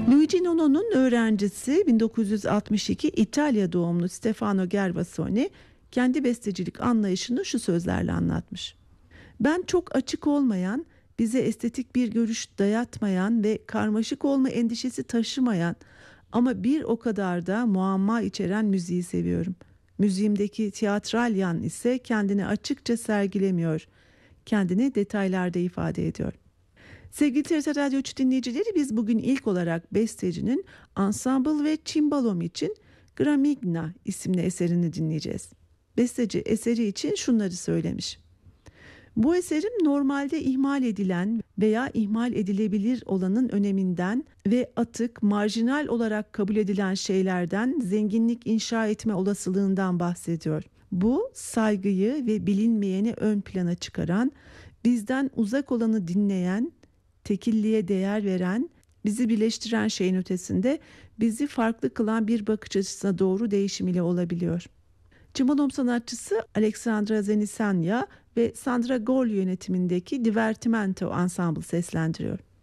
Luigi Nono'nun öğrencisi 1962 İtalya doğumlu Stefano Gervasoni kendi bestecilik anlayışını şu sözlerle anlatmış. Ben çok açık olmayan, bize estetik bir görüş dayatmayan ve karmaşık olma endişesi taşımayan ama bir o kadar da muamma içeren müziği seviyorum. Müziğimdeki tiyatral yan ise kendini açıkça sergilemiyor, kendini detaylarda ifade ediyor. Sevgili TRT Radyo 3 dinleyicileri, biz bugün ilk olarak bestecinin ensemble ve cimbalom için Gramigna isimli eserini dinleyeceğiz. Besteci eseri için şunları söylemiş. Bu eserim normalde ihmal edilen veya ihmal edilebilir olanın öneminden ve atık, marjinal olarak kabul edilen şeylerden zenginlik inşa etme olasılığından bahsediyor. Bu saygıyı ve bilinmeyeni ön plana çıkaran, bizden uzak olanı dinleyen, tekilliğe değer veren, bizi birleştiren şeyin ötesinde bizi farklı kılan bir bakış açısına doğru değişim ile olabiliyor. Cimbalom sanatçısı Alexandra Zenisanya ve Sandra Gol yönetimindeki Divertimento Ensemble seslendiriyor.